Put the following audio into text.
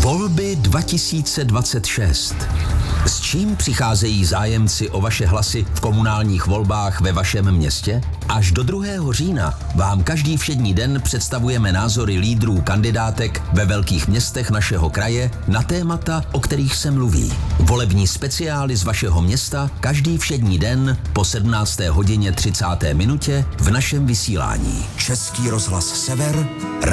Volby 2026. S čím přicházejí zájemci o vaše hlasy v komunálních volbách ve vašem městě? Až do 2. října vám každý všední den představujeme názory lídrů kandidátek ve velkých městech našeho kraje na témata, o kterých se mluví. Volební speciály z vašeho města každý všední den po 17:30 v našem vysílání. Český rozhlas Sever,